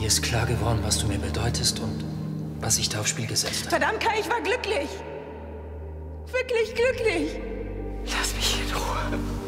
ist klar geworden, was du mir bedeutest und was ich da aufs Spiel gesetzt habe. Verdammt, Kai, ich war glücklich. Wirklich glücklich. Lass mich in Ruhe.